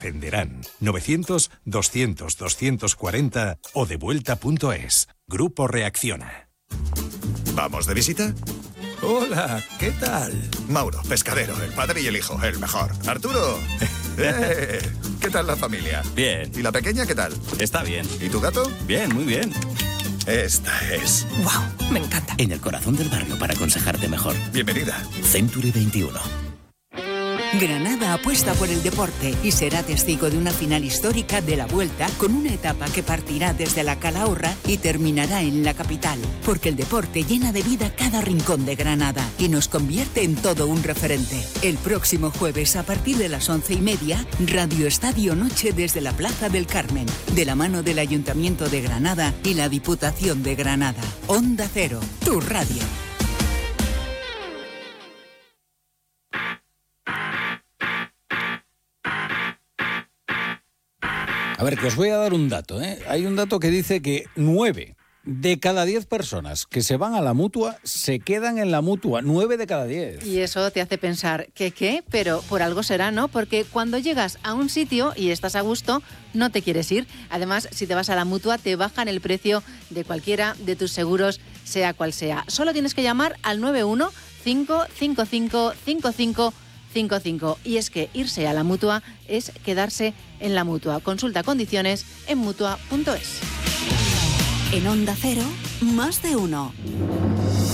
Atenderán 900-200-240 o devuelta.es. Grupo Reacciona. ¿Vamos de visita? Hola, ¿qué tal? Mauro, pescadero, el padre y el hijo, el mejor. Arturo, ¿qué tal la familia? Bien. ¿Y la pequeña qué tal? Está bien. ¿Y tu gato? Bien, muy bien. Esta es. ¡Wow! Me encanta. En el corazón del barrio para aconsejarte mejor. Bienvenida. Century 21. Granada apuesta por el deporte y será testigo de una final histórica de la Vuelta con una etapa que partirá desde la Calahorra y terminará en la capital, porque el deporte llena de vida cada rincón de Granada y nos convierte en todo un referente. El próximo jueves a partir de las 11:30, Radio Estadio Noche desde la Plaza del Carmen, de la mano del Ayuntamiento de Granada y la Diputación de Granada. Onda Cero, tu radio. A ver, que os voy a dar un dato, ¿eh? Hay un dato que dice que 9 de cada 10 personas que se van a la Mutua se quedan en la Mutua. 9 de cada 10. Y eso te hace pensar, ¿qué? Pero por algo será, ¿no? Porque cuando llegas a un sitio y estás a gusto, no te quieres ir. Además, si te vas a la Mutua, te bajan el precio de cualquiera de tus seguros, sea cual sea. Solo tienes que llamar al 915555555. Y es que irse a la Mutua es quedarse en la Mutua. Consulta condiciones en Mutua.es. En Onda Cero, más de uno.